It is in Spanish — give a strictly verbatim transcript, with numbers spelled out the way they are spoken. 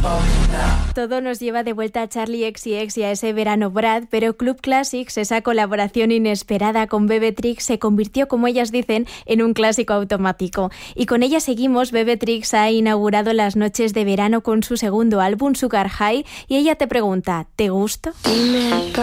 Todo nos lleva de vuelta a Charli X C X y a ese verano Brad, pero Club Classics, esa colaboración inesperada con Bebetrix, se convirtió, como ellas dicen, en un clásico automático. Y con ella seguimos. Bebetrix ha inaugurado las noches de verano con su segundo álbum, Sugar High, y ella te pregunta, ¿te gusto? Dime